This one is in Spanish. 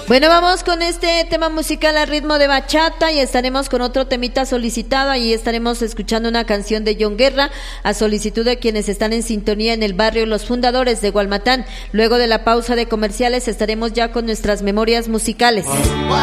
Bueno, vamos con este tema musical a ritmo de bachata y estaremos con otro temita solicitado. Ahí estaremos escuchando una canción de John Guerra a solicitud de quienes están en sintonía en el barrio Los Fundadores de Gualmatán. Luego de la pausa de comerciales estaremos ya con nuestras memorias musicales.